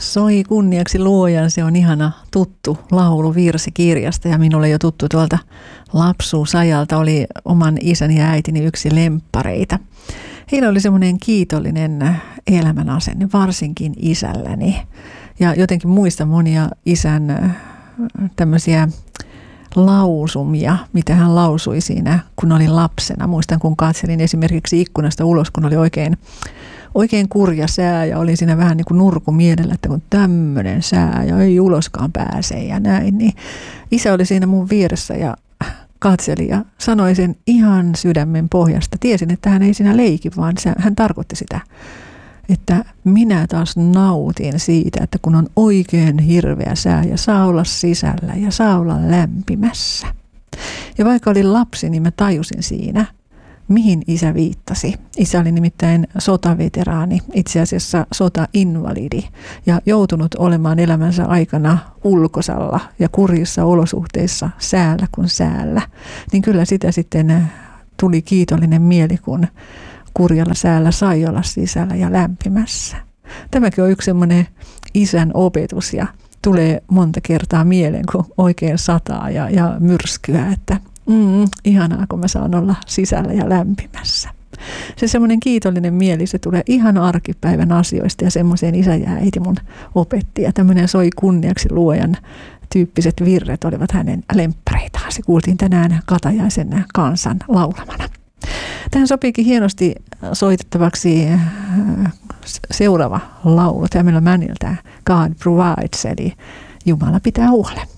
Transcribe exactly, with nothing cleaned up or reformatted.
Soi kunniaksi luojan, se on ihana tuttu laulu virsikirjasta ja minulle jo tuttu tuolta lapsuusajalta, oli oman isäni ja äitini yksi lemppareita. Heillä oli semmoinen kiitollinen elämänasenne, varsinkin isälläni. Ja jotenkin muistan monia isän tämmöisiä lausumia, mitä hän lausui siinä, kun olin lapsena. Muistan, kun katselin esimerkiksi ikkunasta ulos, kun oli oikein, oikein kurja sää ja olin siinä vähän niin kuin nurkumielellä, että kun tämmöinen sää ja ei uloskaan pääse ja näin. Niin isä oli siinä mun vieressä ja katseli ja sanoi sen ihan sydämen pohjasta. Tiesin, että hän ei siinä leiki, vaan hän tarkoitti sitä, että minä taas nautin siitä, että kun on oikein hirveä sää ja saa olla sisällä ja saa olla lämpimässä. Ja vaikka olin lapsi, niin mä tajusin siinä, mihin isä viittasi. Isä oli nimittäin sotaveteraani, itse asiassa sotainvalidi ja joutunut olemaan elämänsä aikana ulkosalla ja kurjissa olosuhteissa säällä kuin säällä. Niin kyllä sitä sitten tuli kiitollinen mieli, kun kurjalla säällä sai olla sisällä ja lämpimässä. Tämäkin on yksi semmoinen isän opetus ja tulee monta kertaa mieleen, kun oikein sataa ja, ja myrskyä, että mm, ihanaa, kun mä saan olla sisällä ja lämpimässä. Se semmoinen kiitollinen mieli, se tulee ihan arkipäivän asioista ja semmoiseen isä ja äiti mun opetti. Ja tämmöinen Soi kunniaksi luojan tyyppiset virret olivat hänen lemppareitaan. Se kuultiin tänään Katajaisen kansan laulamana. Tähän sopiikin hienosti soitettavaksi seuraava laulu Tamela Mannilta, God Provides, eli Jumala pitää huolen.